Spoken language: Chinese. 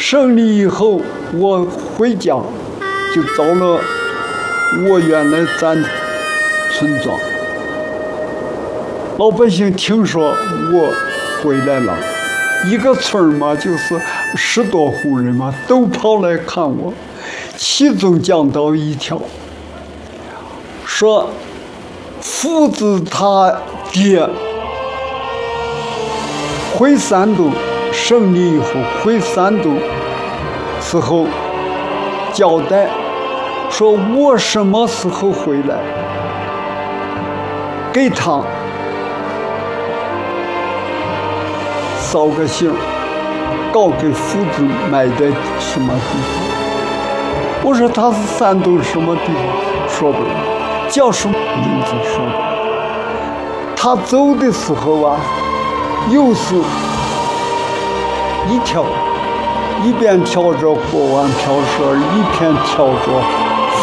胜利以后，我回家就到了我原来站村庄。老百姓听说我回来了，一个村嘛，就是10多户人嘛，都跑来看我。其中讲到一条，说父子他爹回山东，胜利以后回山东时候交代说我什么时候回来，给他捎个信，告给父子埋在什么地方。我说他是山东什么地方，说不了，叫什么名字说不了。他走的时候啊，又是一边跳着过弯飘蛇，一边跳着